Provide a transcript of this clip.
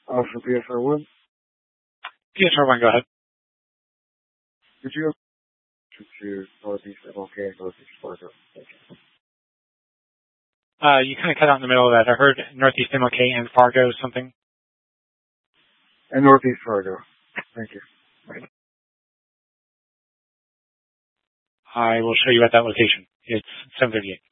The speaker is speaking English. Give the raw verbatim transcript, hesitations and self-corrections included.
Uh, for P S R one? P S R one, go ahead. Did you to Northeast M L K and Northeast Fargo? Thank you. Uh, you kind of cut out in the middle of that. I heard Northeast M L K and Fargo something. And Northeast Fargo. Thank you. Bye. I will show you at that location. It's seven thirty-eight.